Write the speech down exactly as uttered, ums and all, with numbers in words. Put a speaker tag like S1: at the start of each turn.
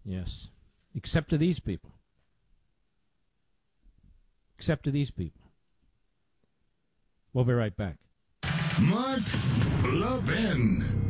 S1: Yes. Except to these people. Except to these people. We'll be right back.
S2: Mark Levin.